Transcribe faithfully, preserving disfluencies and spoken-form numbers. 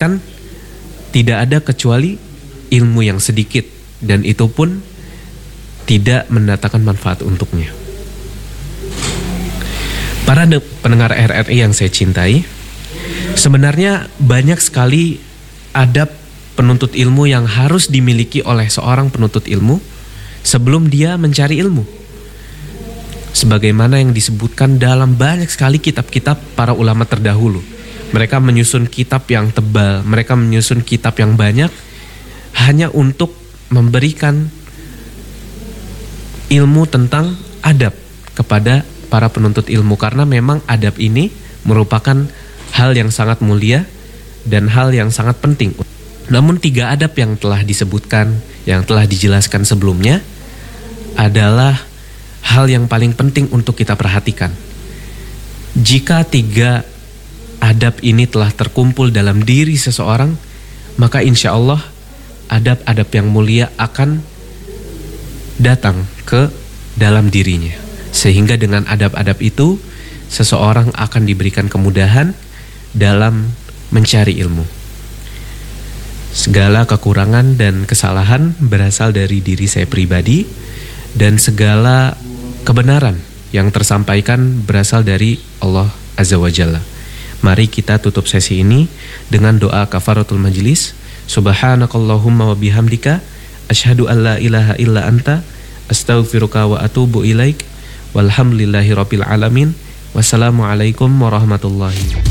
dikatakan tidak ada kecuali ilmu yang sedikit, dan itu pun tidak mendatangkan manfaat untuknya. Para pendengar R R I yang saya cintai, sebenarnya banyak sekali adab penuntut ilmu yang harus dimiliki oleh seorang penuntut ilmu sebelum dia mencari ilmu. Sebagaimana yang disebutkan dalam banyak sekali kitab-kitab para ulama terdahulu. Mereka menyusun kitab yang tebal, mereka menyusun kitab yang banyak hanya untuk memberikan ilmu tentang adab kepada para penuntut ilmu, karena memang adab ini merupakan hal yang sangat mulia dan hal yang sangat penting. Namun tiga adab yang telah disebutkan, yang telah dijelaskan sebelumnya adalah hal yang paling penting untuk kita perhatikan. Jika tiga adab ini telah terkumpul dalam diri seseorang, maka insya Allah adab-adab yang mulia akan datang ke dalam dirinya. Sehingga dengan adab-adab itu seseorang akan diberikan kemudahan dalam mencari ilmu. Segala kekurangan dan kesalahan berasal dari diri saya pribadi, dan segala kebenaran yang tersampaikan berasal dari Allah Azza wa Jalla. Mari kita tutup sesi ini dengan doa kafaratul majlis. Subhanakallahumma wa bihamdika asyhadu an la ilaha illa anta astaghfiruka wa atubu ilaik. Walhamdulillahi rabbil alamin. Wassalamualaikum warahmatullahi wabarakatuh.